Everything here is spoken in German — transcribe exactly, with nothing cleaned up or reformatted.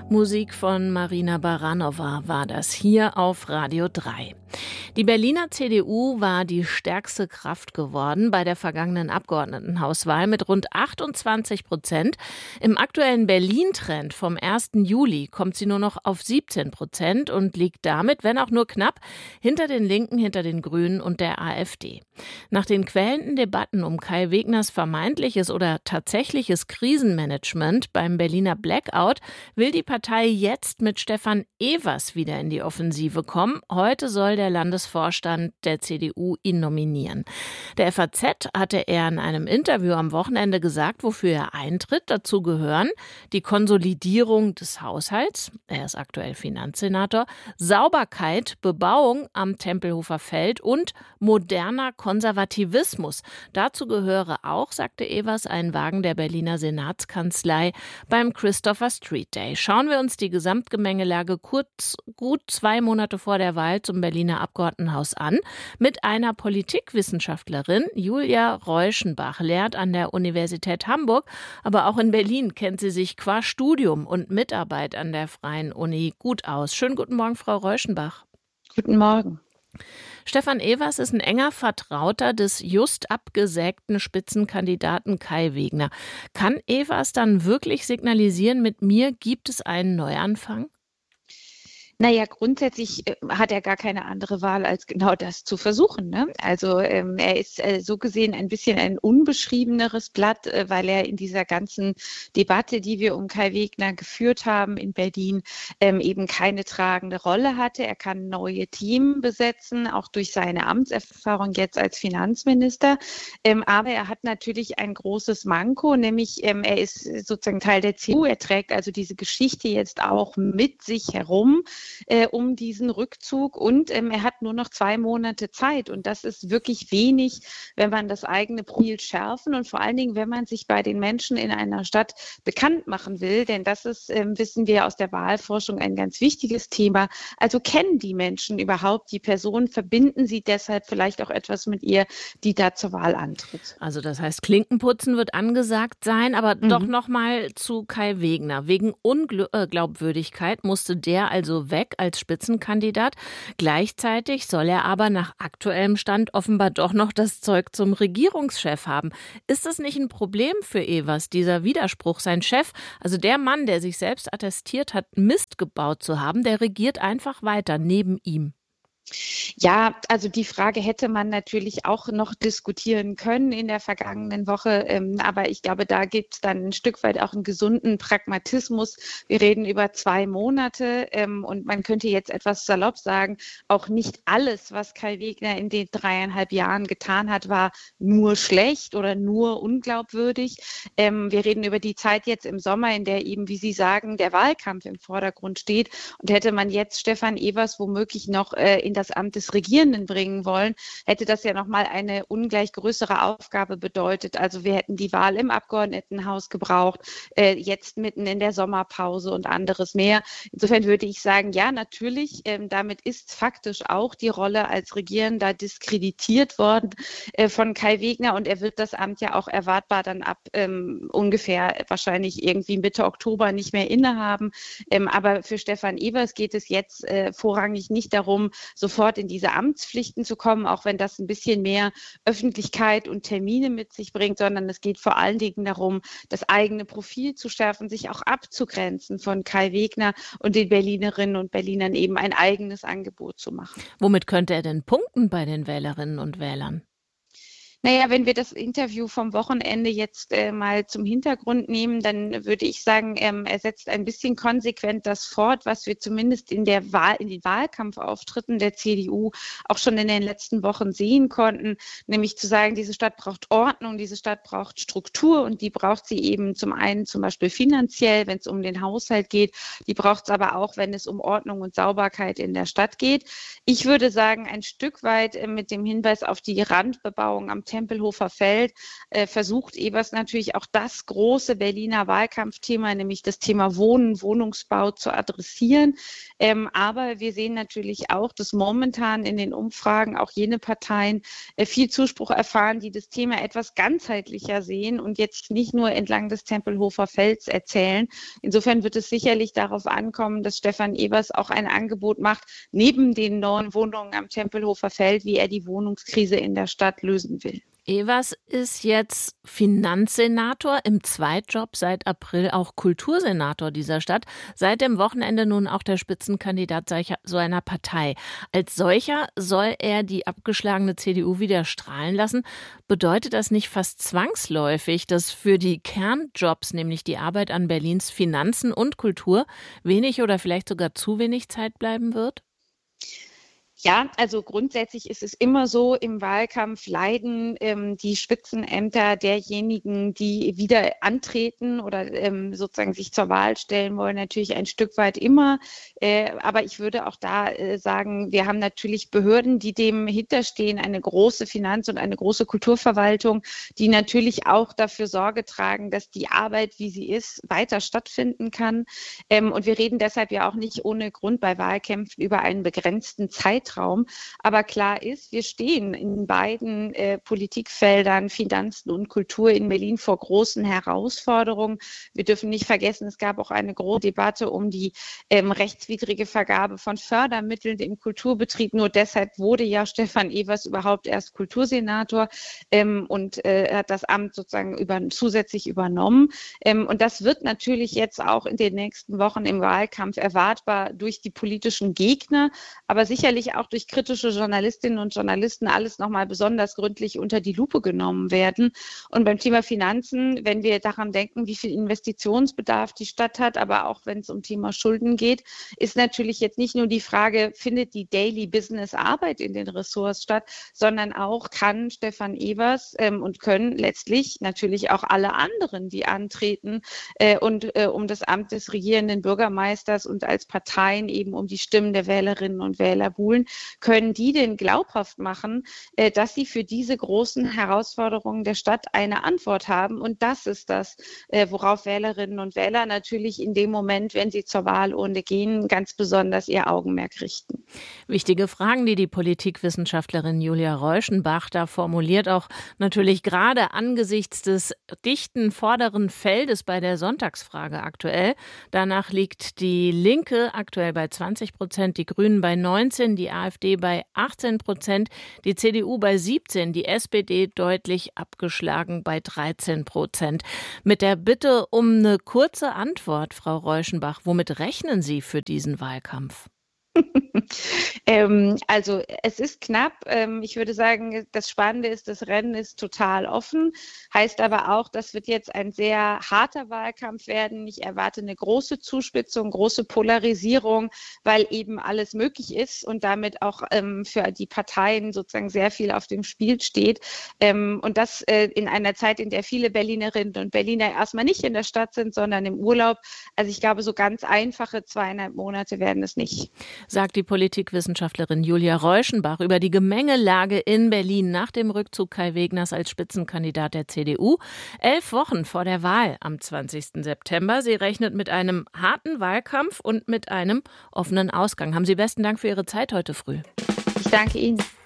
Musik von Marina Baranova war das hier auf Radio drei. Die Berliner C D U war die stärkste Kraft geworden bei der vergangenen Abgeordnetenhauswahl mit rund achtundzwanzig Prozent. Im aktuellen Berlin-Trend vom ersten Juli kommt sie nur noch auf siebzehn Prozent und liegt damit, wenn auch nur knapp, hinter den Linken, hinter den Grünen und der AfD. Nach den quälenden Debatten um Kai Wegners vermeintliches oder tatsächliches Krisenmanagement beim Berliner Blackout will die Partei jetzt mit Stefan Evers wieder in die Offensive kommen. Heute soll der Landesvorstand der C D U ihn nominieren. Der F A Z hatte er in einem Interview am Wochenende gesagt, wofür er eintritt. Dazu gehören die Konsolidierung des Haushalts, er ist aktuell Finanzsenator, Sauberkeit, Bebauung am Tempelhofer Feld und moderner Konservativismus. Dazu gehöre auch, sagte Evers, ein Wagen der Berliner Senatskanzlei beim Christopher Street Day. Schauen wir uns die Gesamtgemengelage kurz gut zwei Monate vor der Wahl zum Berliner Abgeordnetenhaus an mit einer Politikwissenschaftlerin. Julia Reuschenbach lehrt an der Universität Hamburg, aber auch in Berlin kennt sie sich qua Studium und Mitarbeit an der Freien Uni gut aus. Schönen guten Morgen, Frau Reuschenbach. Guten Morgen. Stefan Evers ist ein enger Vertrauter des just abgesägten Spitzenkandidaten Kai Wegner. Kann Evers dann wirklich signalisieren, mit mir gibt es einen Neuanfang? Naja, grundsätzlich äh, hat er gar keine andere Wahl, als genau das zu versuchen. Ne? Also ähm, er ist äh, so gesehen ein bisschen ein unbeschriebeneres Blatt, äh, weil er in dieser ganzen Debatte, die wir um Kai Wegner geführt haben in Berlin, ähm, eben keine tragende Rolle hatte. Er kann neue Teams besetzen, auch durch seine Amtserfahrung jetzt als Finanzminister. Ähm, aber er hat natürlich ein großes Manko, nämlich ähm, er ist sozusagen Teil der C D U. Er trägt also diese Geschichte jetzt auch mit sich herum. Äh, um diesen Rückzug und ähm, er hat nur noch zwei Monate Zeit und das ist wirklich wenig, wenn man das eigene Profil schärfen und vor allen Dingen, wenn man sich bei den Menschen in einer Stadt bekannt machen will, denn das ist, ähm, wissen wir aus der Wahlforschung, ein ganz wichtiges Thema. Also kennen die Menschen überhaupt die Person, verbinden sie deshalb vielleicht auch etwas mit ihr, die da zur Wahl antritt. Also das heißt, Klinkenputzen wird angesagt sein, aber mhm. doch noch mal zu Kai Wegner. Wegen Unglaubwürdigkeit musste der also weg als Spitzenkandidat. Gleichzeitig soll er aber nach aktuellem Stand offenbar doch noch das Zeug zum Regierungschef haben. Ist das nicht ein Problem für Evers, dieser Widerspruch? Sein Chef, also der Mann, der sich selbst attestiert hat, Mist gebaut zu haben, der regiert einfach weiter neben ihm. Ja, also die Frage hätte man natürlich auch noch diskutieren können in der vergangenen Woche. Ähm, aber ich glaube, da gibt es dann ein Stück weit auch einen gesunden Pragmatismus. Wir reden über zwei Monate ähm, und man könnte jetzt etwas salopp sagen, auch nicht alles, was Kai Wegner in den dreieinhalb Jahren getan hat, war nur schlecht oder nur unglaubwürdig. Ähm, wir reden über die Zeit jetzt im Sommer, in der eben, wie Sie sagen, der Wahlkampf im Vordergrund steht. Und hätte man jetzt Stefan Evers womöglich noch äh, in das Amt des Regierenden bringen wollen, hätte das ja nochmal eine ungleich größere Aufgabe bedeutet. Also wir hätten die Wahl im Abgeordnetenhaus gebraucht, äh, jetzt mitten in der Sommerpause und anderes mehr. Insofern würde ich sagen, ja, natürlich, ähm, damit ist faktisch auch die Rolle als Regierender diskreditiert worden äh, von Kai Wegner und er wird das Amt ja auch erwartbar dann ab ähm, ungefähr wahrscheinlich irgendwie Mitte Oktober nicht mehr innehaben. Ähm, aber für Stefan Evers geht es jetzt äh, vorrangig nicht darum, sofort in diese Amtspflichten zu kommen, auch wenn das ein bisschen mehr Öffentlichkeit und Termine mit sich bringt, sondern es geht vor allen Dingen darum, das eigene Profil zu schärfen, sich auch abzugrenzen von Kai Wegner und den Berlinerinnen und Berlinern eben ein eigenes Angebot zu machen. Womit könnte er denn punkten bei den Wählerinnen und Wählern? Naja, wenn wir das Interview vom Wochenende jetzt äh, mal zum Hintergrund nehmen, dann würde ich sagen, ähm, er setzt ein bisschen konsequent das fort, was wir zumindest in der Wahl, in den Wahlkampfauftritten der C D U auch schon in den letzten Wochen sehen konnten, nämlich zu sagen, diese Stadt braucht Ordnung, diese Stadt braucht Struktur und die braucht sie eben zum einen zum Beispiel finanziell, wenn es um den Haushalt geht, die braucht es aber auch, wenn es um Ordnung und Sauberkeit in der Stadt geht. Ich würde sagen, ein Stück weit äh, mit dem Hinweis auf die Randbebauung am Tempelhofer Feld äh, versucht Evers natürlich auch das große Berliner Wahlkampfthema, nämlich das Thema Wohnen, Wohnungsbau zu adressieren. Ähm, aber wir sehen natürlich auch, dass momentan in den Umfragen auch jene Parteien äh, viel Zuspruch erfahren, die das Thema etwas ganzheitlicher sehen und jetzt nicht nur entlang des Tempelhofer Felds erzählen. Insofern wird es sicherlich darauf ankommen, dass Stefan Evers auch ein Angebot macht, neben den neuen Wohnungen am Tempelhofer Feld, wie er die Wohnungskrise in der Stadt lösen will. Evers ist jetzt Finanzsenator, im Zweitjob seit April auch Kultursenator dieser Stadt, seit dem Wochenende nun auch der Spitzenkandidat so einer Partei. Als solcher soll er die abgeschlagene C D U wieder strahlen lassen. Bedeutet das nicht fast zwangsläufig, dass für die Kernjobs, nämlich die Arbeit an Berlins Finanzen und Kultur, wenig oder vielleicht sogar zu wenig Zeit bleiben wird? Ja, also grundsätzlich ist es immer so, im Wahlkampf leiden ähm, die Spitzenämter derjenigen, die wieder antreten oder ähm, sozusagen sich zur Wahl stellen wollen, natürlich ein Stück weit immer. Äh, aber ich würde auch da äh, sagen, wir haben natürlich Behörden, die dem hinterstehen, eine große Finanz- und eine große Kulturverwaltung, die natürlich auch dafür Sorge tragen, dass die Arbeit, wie sie ist, weiter stattfinden kann. Ähm, und wir reden deshalb ja auch nicht ohne Grund bei Wahlkämpfen über einen begrenzten Zeitraum. Raum. Aber klar ist, wir stehen in beiden äh, Politikfeldern, Finanzen und Kultur in Berlin vor großen Herausforderungen. Wir dürfen nicht vergessen, es gab auch eine große Debatte um die ähm, rechtswidrige Vergabe von Fördermitteln im Kulturbetrieb. Nur deshalb wurde ja Stefan Evers überhaupt erst Kultursenator ähm, und äh, hat das Amt sozusagen über, zusätzlich übernommen. Ähm, und das wird natürlich jetzt auch in den nächsten Wochen im Wahlkampf erwartbar durch die politischen Gegner, aber sicherlich auch durch kritische Journalistinnen und Journalisten alles nochmal besonders gründlich unter die Lupe genommen werden. Und beim Thema Finanzen, wenn wir daran denken, wie viel Investitionsbedarf die Stadt hat, aber auch wenn es um Thema Schulden geht, ist natürlich jetzt nicht nur die Frage, findet die Daily Business Arbeit in den Ressorts statt, sondern auch kann Stefan Evers ähm, und können letztlich natürlich auch alle anderen, die antreten äh, und äh, um das Amt des regierenden Bürgermeisters und als Parteien eben um die Stimmen der Wählerinnen und Wähler buhlen, können die denn glaubhaft machen, äh, dass sie für diese großen Herausforderungen der Stadt eine Antwort haben. Und das ist das, äh, worauf Wählerinnen und Wähler natürlich in dem Moment, wenn sie zur Wahlurne gehen, ganz besonders ihr Augenmerk richten. Wichtige Fragen, die die Politikwissenschaftlerin Julia Reuschenbach da formuliert, auch natürlich gerade angesichts des dichten vorderen Feldes bei der Sonntagsfrage aktuell. Danach liegt die Linke aktuell bei zwanzig Prozent, die Grünen bei neunzehn, die AfD bei achtzehn Prozent, die C D U bei siebzehn, die S P D deutlich abgeschlagen bei dreizehn Prozent. Mit der Bitte um eine kurze Antwort, Frau Reuschenbach, womit rechnen Sie für diesen Wahlkampf? ähm, also es ist knapp. Ähm, ich würde sagen, das Spannende ist, das Rennen ist total offen. Heißt aber auch, das wird jetzt ein sehr harter Wahlkampf werden. Ich erwarte eine große Zuspitzung, große Polarisierung, weil eben alles möglich ist und damit auch ähm, für die Parteien sozusagen sehr viel auf dem Spiel steht. Ähm, und das äh, in einer Zeit, in der viele Berlinerinnen und Berliner erstmal nicht in der Stadt sind, sondern im Urlaub. Also ich glaube, so ganz einfache zweieinhalb Monate werden es nicht. Sagt die Politikwissenschaftlerin Julia Reuschenbach über die Gemengelage in Berlin nach dem Rückzug Kai Wegners als Spitzenkandidat der C D U. Elf Wochen vor der Wahl am zwanzigsten September. Sie rechnet mit einem harten Wahlkampf und mit einem offenen Ausgang. Haben Sie besten Dank für Ihre Zeit heute früh. Ich danke Ihnen.